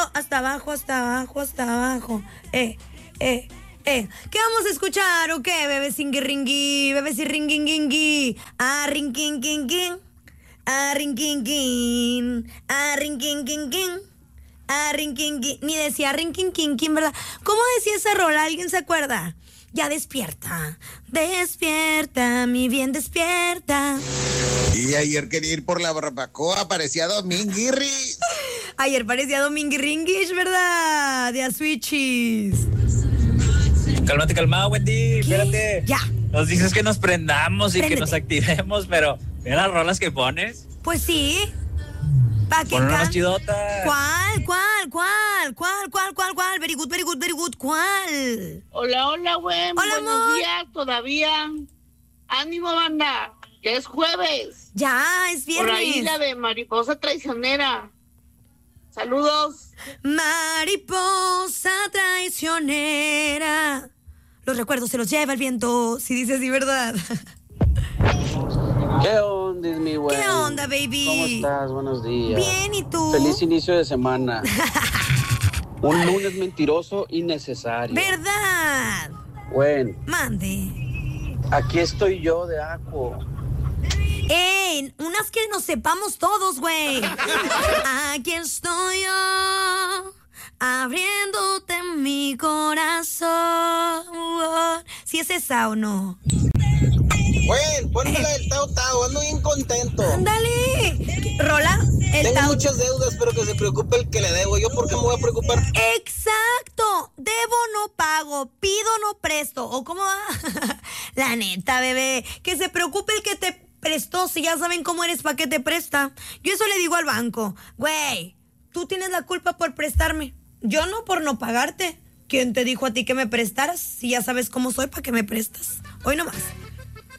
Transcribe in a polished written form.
hasta abajo, hasta abajo, hasta abajo. ¿Qué vamos a escuchar o qué? Bebé singui bebé si ringuinguingui. Ah, ringuinguinguin. Ah, ringuinguin. Ah, ringuinguinguin. Ah, ringuinguin. Ni decía ringuinguinguin, ¿verdad? ¿Cómo decía esa rola? ¿Alguien se acuerda? Ya despierta, despierta, mi bien despierta. Y ayer quería ir por la barbacoa, parecía Dominguirri. Ayer parecía Dominguirringuish, ¿verdad? De Aswichis. Cálmate, calmado, Wendy. Espérate. Ya. Nos dices que nos prendamos y Préndete. que nos activemos, pero mira las rolas que pones. Pues sí. ¿Pa' qué Pon unas can- chidotas. ¿Cuál? Very good, very good, very good. ¿Cuál? Hola, güey. Hola, Buenos amor. días todavía. Ánimo, banda. Que es jueves. Ya, es Por ahí viernes. la de mariposa traicionera. Saludos. Mariposa traicionera. Los recuerdos se los lleva el viento. Si dices así, ¿verdad? ¿Qué onda, mi güey? ¿Qué onda, baby? ¿Cómo estás? Buenos días. Bien, ¿y tú? Feliz inicio de semana. Un lunes mentiroso y necesario. ¿Verdad? Bueno, Mande. aquí estoy yo de Aco. ¡Ey! Unas que nos sepamos todos, güey. Aquí estoy yo, abriéndote mi corazón. ¿Si es esa o no? Güey, ponme la del Tao Tao, ando bien contento. ¡Ándale! ¿Rola? El Tengo Tao. muchas deudas, pero que se preocupe el que le debo. ¿Yo por qué me voy a preocupar? ¡Exacto! Debo, no pago. Pido, no presto. ¿O cómo va? La neta, bebé. Que se preocupe el que te prestó. Si ya saben cómo eres, ¿para qué te presta? Yo eso le digo al banco. Güey, tú tienes la culpa por prestarme. Yo no por no pagarte. ¿Quién te dijo a ti que me prestaras? Si ya sabes cómo soy, ¿para qué me prestas? Hoy nomás.